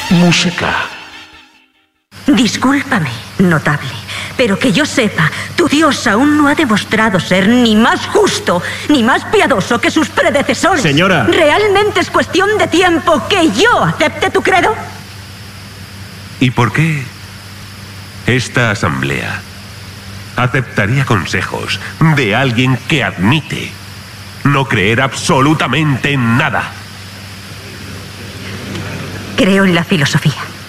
música. Discúlpame, notable, pero que yo sepa, tu Dios aún no ha demostrado ser ni más justo ni más piadoso que sus predecesores. Señora. ¿Realmente es cuestión de tiempo que yo acepte tu credo? ¿Y por qué esta asamblea aceptaría consejos de alguien que admite no creer absolutamente en nada? Creo en la filosofía.